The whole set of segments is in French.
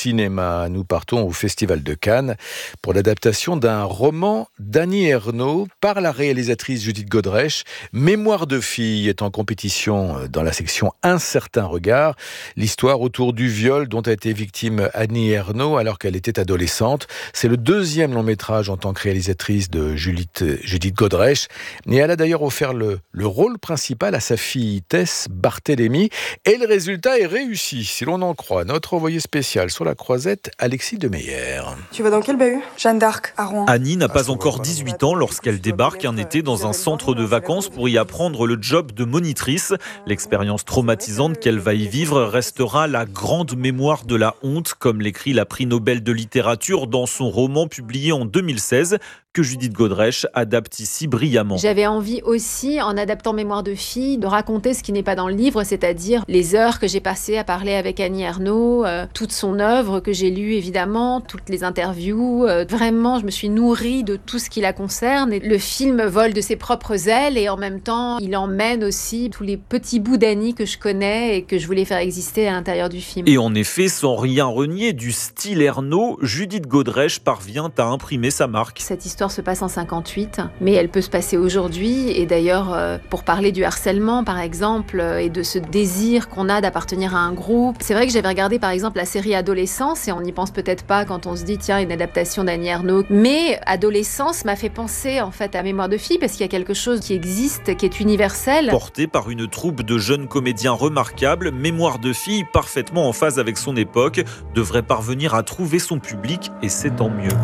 cinéma. Nous partons au Festival de Cannes pour l'adaptation d'un roman d'Annie Ernaux par la réalisatrice Judith Godrèche. Mémoire de fille est en compétition dans la section Un certain regard. L'histoire autour du viol dont a été victime Annie Ernaux alors qu'elle était adolescente. C'est le deuxième long métrage en tant que réalisatrice de Judith Godrèche. Et elle a d'ailleurs offert le rôle principal à sa fille Tess Barthélémy. Et le résultat est réussi, si l'on en croit notre envoyé spécial sur la Croisette, Alexis Demeyer. Tu vas dans quel bahut ? Jeanne d'Arc, à Rouen. Annie n'a pas encore 18 ans lorsqu'elle débarque un été dans un centre de vacances pour y apprendre le job de monitrice. L'expérience traumatisante qu'elle va y vivre restera la grande mémoire de la honte, comme l'écrit la prix Nobel de littérature dans son roman publié en 2016, que Judith Godrèche adapte ici brillamment. J'avais envie aussi, en adaptant Mémoire de fille, de raconter ce qui n'est pas dans le livre, c'est-à-dire les heures que j'ai passées à parler avec Annie Ernaux, toute son œuvre que j'ai lue évidemment, toutes les interviews. Vraiment, je me suis nourrie de tout ce qui la concerne. Et le film vole de ses propres ailes et en même temps, il emmène aussi tous les petits bouts d'Annie que je connais et que je voulais faire exister à l'intérieur du film. Et en effet, sans rien renier du style Ernaux, Judith Godrèche parvient à imprimer sa marque. Cette histoire se passe en 58, mais elle peut se passer aujourd'hui. Et d'ailleurs, pour parler du harcèlement, par exemple, et de ce désir qu'on a d'appartenir à un groupe, c'est vrai que j'avais regardé, par exemple, la série Adolescence, et on n'y pense peut-être pas quand on se dit, tiens, une adaptation d'Annie Ernaux. Mais Adolescence m'a fait penser, en fait, à Mémoire de fille, parce qu'il y a quelque chose qui existe, qui est universel. Portée par une troupe de jeunes comédiens remarquables, Mémoire de fille, parfaitement en phase avec son époque, devrait parvenir à trouver son public, et c'est tant mieux.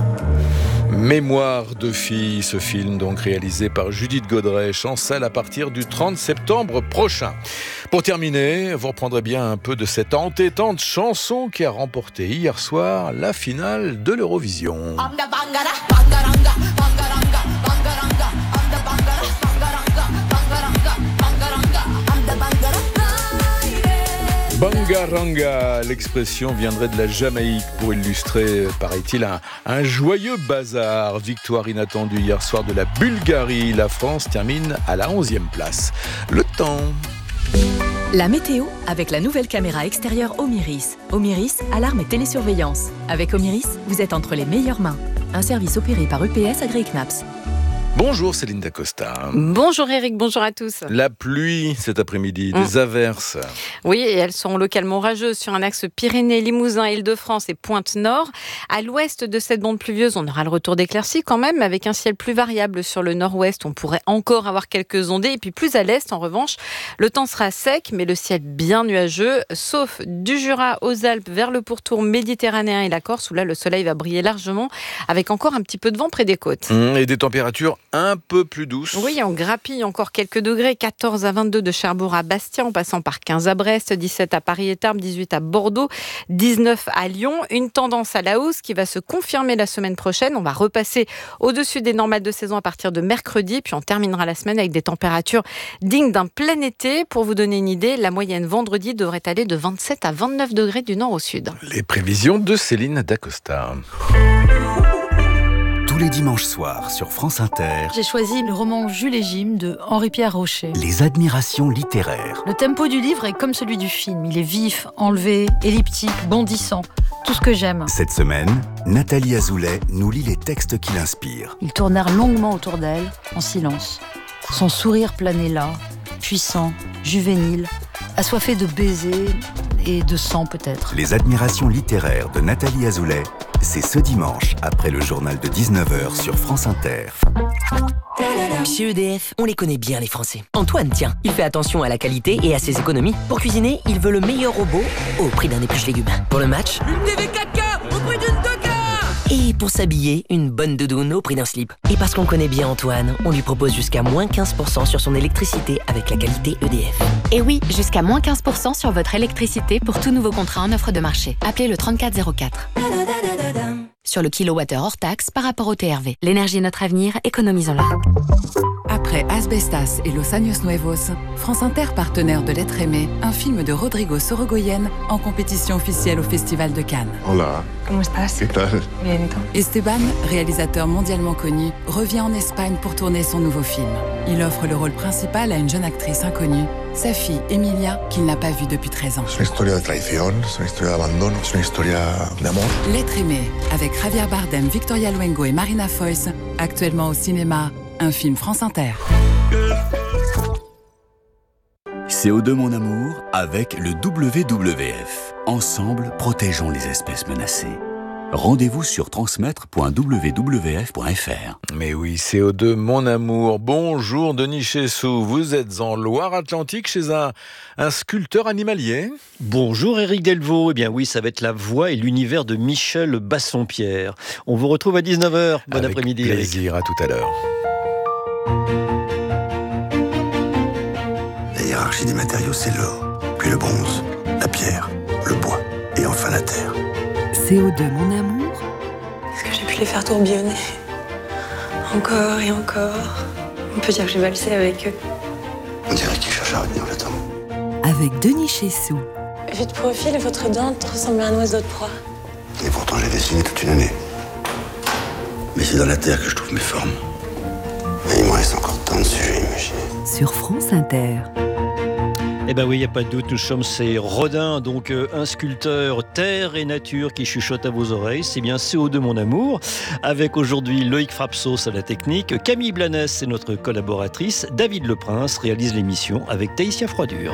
Mémoire de fille, ce film donc réalisé par Judith Godrèche en salle à partir du 30 septembre prochain. Pour terminer, vous reprendrez bien un peu de cette entêtante chanson qui a remporté hier soir la finale de l'Eurovision. Bangaranga, l'expression viendrait de la Jamaïque pour illustrer, paraît-il, un joyeux bazar. Victoire inattendue hier soir de la Bulgarie. La France termine à la 11e place. Le temps. La météo avec la nouvelle caméra extérieure Omiris. Omiris, alarme et télésurveillance. Avec Omiris, vous êtes entre les meilleures mains. Un service opéré par UPS AgriKnaps. Bonjour Céline Dacosta. Bonjour Eric, bonjour à tous. La pluie cet après-midi, des averses. Oui, et elles seront localement orageuses sur un axe Pyrénées, Limousin, Île-de-France et Pointe-Nord. À l'ouest de cette bande pluvieuse, on aura le retour d'éclaircies quand même, avec un ciel plus variable sur le nord-ouest. On pourrait encore avoir quelques ondées. Et puis plus à l'est, en revanche, le temps sera sec, mais le ciel bien nuageux, sauf du Jura aux Alpes vers le pourtour méditerranéen et la Corse, où là le soleil va briller largement, avec encore un petit peu de vent près des côtes. Et des températures un peu plus douces. Oui, on grappille encore quelques degrés, 14 à 22 de Cherbourg à Bastia, en passant par 15 à Brest, 17 à Paris et Tarbes, 18 à Bordeaux, 19 à Lyon. Une tendance à la hausse qui va se confirmer la semaine prochaine. On va repasser au-dessus des normales de saison à partir de mercredi, puis on terminera la semaine avec des températures dignes d'un plein été. Pour vous donner une idée, la moyenne vendredi devrait aller de 27 à 29 degrés du nord au sud. Les prévisions de Céline Dacosta. Tous les dimanches soirs sur France Inter, j'ai choisi le roman Jules et Jim de Henri-Pierre Rocher. les admirations littéraires. Le tempo du livre est comme celui du film. Il est vif, enlevé, elliptique, bondissant. Tout ce que j'aime. Cette semaine, Nathalie Azoulay nous lit les textes qui l'inspirent. Ils tournèrent longuement autour d'elle, en silence. Son sourire planait là, puissant, juvénile, assoiffé de baisers et de sang peut-être. Les admirations littéraires de Nathalie Azoulay, c'est ce dimanche, après le journal de 19h sur France Inter. Chez EDF, on les connaît bien les Français. Antoine, tiens, il fait attention à la qualité et à ses économies. Pour cuisiner, il veut le meilleur robot au prix d'un épluche légumes. Pour le match, une TV 4K au prix d'une 2K. Et pour s'habiller, une bonne doudoune au prix d'un slip. Et parce qu'on connaît bien Antoine, on lui propose jusqu'à moins 15% sur son électricité avec la qualité EDF. Et oui, jusqu'à moins 15% sur votre électricité pour tout nouveau contrat en offre de marché. Appelez le 3404. Sur le kilowattheure hors taxe par rapport au TRV. L'énergie est notre avenir, économisons-la. Après Asbestas et Los Años Nuevos, France Inter, partenaire de L'être aimé, un film de Rodrigo Sorogoyen en compétition officielle au Festival de Cannes. Hola. ¿Cómo estás? ¿Qué tal? Bien, ¿y tú? Esteban, réalisateur mondialement connu, revient en Espagne pour tourner son nouveau film. Il offre le rôle principal à une jeune actrice inconnue sa fille Emilia, qu'il n'a pas vue depuis 13 ans. C'est une histoire de traición, c'est une histoire d'abandon, c'est une histoire d'amour. L'être aimé, avec Javier Bardem, Victoria Luengo et Marina Foïs, actuellement au cinéma, un film France Inter. CO2 mon amour avec le WWF. Ensemble, protégeons les espèces menacées. Rendez-vous sur transmettre.wwf.fr. Mais oui, CO2 mon amour. Bonjour Denis Chessou, vous êtes en Loire-Atlantique chez un sculpteur animalier. Bonjour Éric Delvaux. Eh bien oui, ça va être la voix et l'univers de Michel Bassompierre. On vous retrouve à 19h. Bon après-midi Avec plaisir, Éric. à tout à l'heure. La hiérarchie des matériaux, c'est l'or, puis le bronze, la pierre, le bois et enfin la terre. CO2 mon amour. Est-ce que j'ai pu les faire tourbillonner? Encore et encore. On peut dire que j'ai valsé avec eux. On dirait qu'il cherche à retenir le temps. Avec Denis Chessou. Vu de profil, votre dente ressemble à un oiseau de proie. Et pourtant, j'ai dessiné toute une année. Mais c'est dans la terre que je trouve mes formes. Et il me reste encore tant de sujets à imaginer. Sur France Inter. Eh ben oui, il n'y a pas de doute, nous sommes ces Rodin, donc un sculpteur terre et nature qui chuchote à vos oreilles. C'est bien CO2 mon amour, avec aujourd'hui Loïc Frapsos à la technique, Camille Blanes est notre collaboratrice, David Leprince réalise l'émission avec Taïsia Froidure.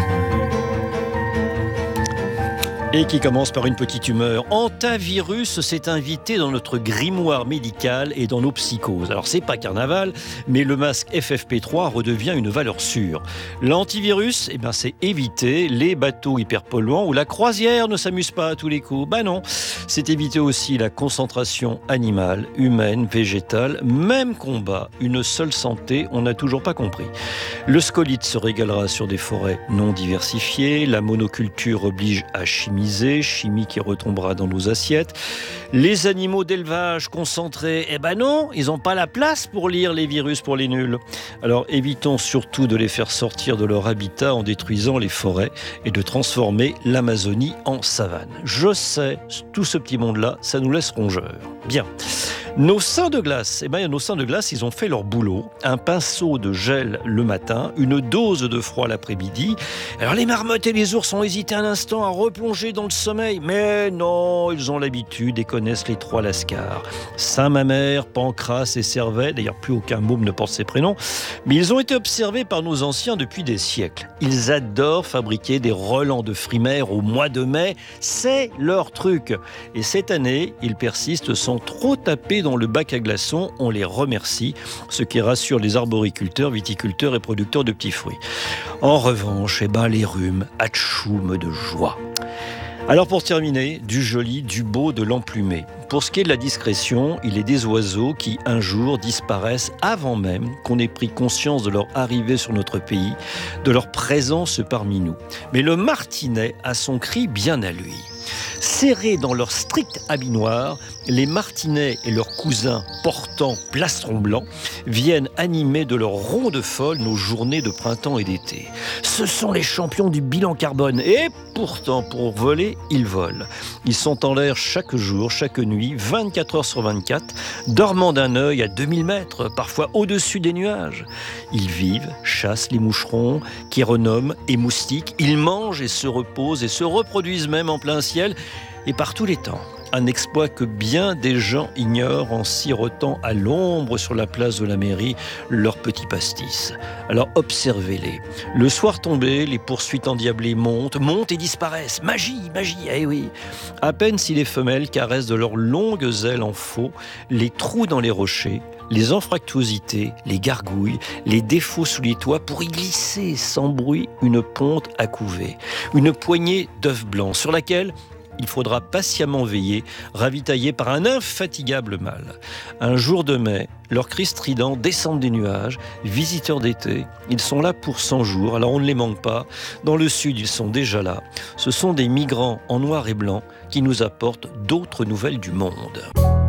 Et qui commence par une petite humeur. Antivirus s'est invité dans notre grimoire médical et dans nos psychoses. Alors c'est pas carnaval, mais le masque FFP3 redevient une valeur sûre. L'antivirus, c'est éviter les bateaux hyperpolluants où la croisière ne s'amuse pas à tous les coups. Non, c'est éviter aussi la concentration animale, humaine, végétale. Même combat, une seule santé, on n'a toujours pas compris. Le scolite se régalera sur des forêts non diversifiées. La monoculture oblige à chimiser, chimie qui retombera dans nos assiettes. Les animaux d'élevage concentrés, non, ils n'ont pas la place pour lire les virus pour les nuls. Alors évitons surtout de les faire sortir de leur habitat en détruisant les forêts et de transformer l'Amazonie en savane. Je sais, tout ce petit monde-là, ça nous laisse rongeurs. Bien. Nos seins de glace, ils ont fait leur boulot. Un pinceau de gel le matin, une dose de froid l'après-midi. Alors les marmottes et les ours ont hésité un instant à replonger dans le sommeil. Mais non, ils ont l'habitude et connaissent les trois lascars. Saint-Mamère, Pancrace et Cervelle, d'ailleurs plus aucun môme ne porte ces prénoms, mais ils ont été observés par nos anciens depuis des siècles. Ils adorent fabriquer des relents de frimaire au mois de mai, c'est leur truc. Et cette année, ils persistent sans trop taper dans le bac à glaçons, on les remercie, ce qui rassure les arboriculteurs, viticulteurs et producteurs de petits fruits. En revanche, les rhumes atchoument de joie. Alors pour terminer, du joli, du beau, de l'emplumé. Pour ce qui est de la discrétion, il est des oiseaux qui, un jour, disparaissent avant même qu'on ait pris conscience de leur arrivée sur notre pays, de leur présence parmi nous. Mais le martinet a son cri bien à lui. Serrés dans leur strict habit noir, les martinets et leurs cousins portant plastron blanc viennent animer de leur ronde folle nos journées de printemps et d'été. Ce sont les champions du bilan carbone et pourtant pour voler, ils volent. Ils sont en l'air chaque jour, chaque nuit, 24 heures sur 24, dormant d'un œil à 2000 mètres, parfois au-dessus des nuages. Ils vivent, chassent les moucherons, qui renomment et moustiques. Ils mangent et se reposent et se reproduisent même en plein ciel et par tous les temps. Un exploit que bien des gens ignorent en sirotant à l'ombre sur la place de la mairie leur petit pastis. Alors observez-les. Le soir tombé, les poursuites endiablées montent et disparaissent. Magie, eh oui. À peine si les femelles caressent de leurs longues ailes en faux les trous dans les rochers, les anfractuosités, les gargouilles, les défauts sous les toits pour y glisser sans bruit une ponte à couver. Une poignée d'œufs blancs sur laquelle il faudra patiemment veiller, ravitaillés par un infatigable mâle. Un jour de mai, leurs cris stridents descendent des nuages, visiteurs d'été. Ils sont là pour 100 jours, alors on ne les manque pas. Dans le sud, ils sont déjà là. Ce sont des migrants en noir et blanc qui nous apportent d'autres nouvelles du monde.